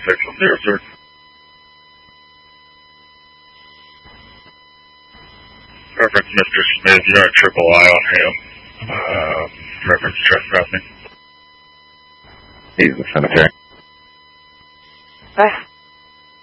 take from there, sir. Reference Mr. Smith, you're on triple I on him. Reference trespassing. He's the cemetery.